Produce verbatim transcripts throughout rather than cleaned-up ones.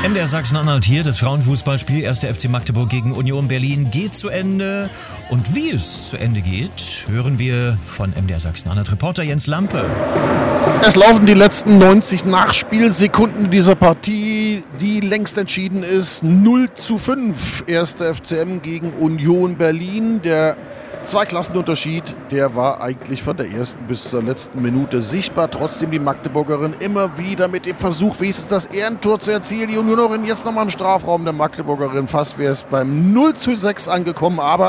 M D R Sachsen-Anhalt hier, das Frauenfußballspiel erster F C Magdeburg gegen Union Berlin geht zu Ende. Und wie es zu Ende geht, hören wir von M D R Sachsen-Anhalt Reporter Jens Lampe. Es laufen die letzten neunzig Nachspielsekunden dieser Partie, die längst entschieden ist. null zu fünf, erster F C M gegen Union Berlin. Der Zweiklassenunterschied, der war eigentlich von der ersten bis zur letzten Minute sichtbar. Trotzdem die Magdeburgerin immer wieder mit dem Versuch, wenigstens das Ehrentor zu erzielen. Die Unionerin jetzt nochmal im Strafraum der Magdeburgerin. Fast wäre es beim null zu sechs angekommen, aber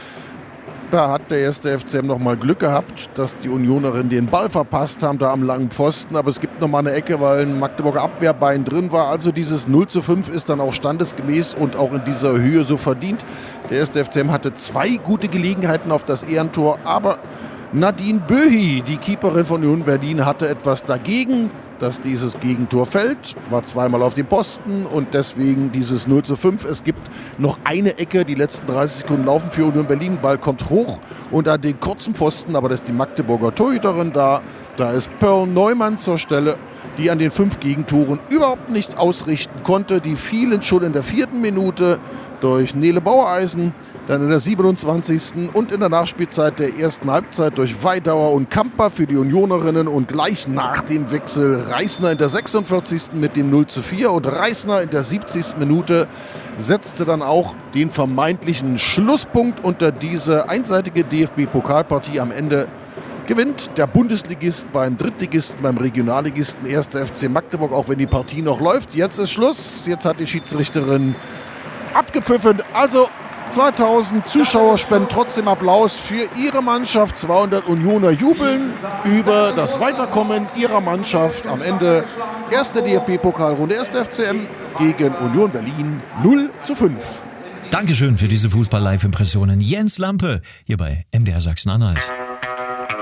da hat der erste F C M nochmal Glück gehabt, dass die Unionerin den Ball verpasst haben, da am langen Pfosten. Aber es gibt nochmal eine Ecke, weil ein Magdeburger Abwehrbein drin war. Also dieses null zu fünf ist dann auch standesgemäß und auch in dieser Höhe so verdient. Der erste F C M hatte zwei gute Gelegenheiten auf das Ehrentor, aber Nadine Böhi, die Keeperin von Union Berlin, hatte etwas dagegen, dass dieses Gegentor fällt, war zweimal auf dem Posten und deswegen dieses null zu fünf. Es gibt noch eine Ecke, die letzten dreißig Sekunden laufen für Union Berlin. Ball kommt hoch und an den kurzen Pfosten, aber das ist die Magdeburger Torhüterin da. Da ist Pearl Neumann zur Stelle, die an den fünf Gegentoren überhaupt nichts ausrichten konnte. Die fielen schon in der vierten Minute durch Nele Bauereisen. Dann in der siebenundzwanzigsten und in der Nachspielzeit der ersten Halbzeit durch Weidauer und Kamper für die Unionerinnen und gleich nach dem Wechsel Reisner in der sechsundvierzigsten mit dem null zu vier und Reisner in der siebzigsten Minute setzte dann auch den vermeintlichen Schlusspunkt unter diese einseitige D F B-Pokalpartie. Am Ende gewinnt der Bundesligist beim Drittligisten, beim Regionalligisten erster F C Magdeburg, auch wenn die Partie noch läuft. Jetzt ist Schluss, jetzt hat die Schiedsrichterin abgepfiffen, also zweitausend Zuschauer spenden trotzdem Applaus für ihre Mannschaft. zweihundert Unioner jubeln über das Weiterkommen ihrer Mannschaft. Am Ende erste D F B-Pokalrunde, erster F C M gegen Union Berlin null zu fünf. Dankeschön für diese Fußball-Live-Impressionen. Jens Lampe hier bei M D R Sachsen-Anhalt.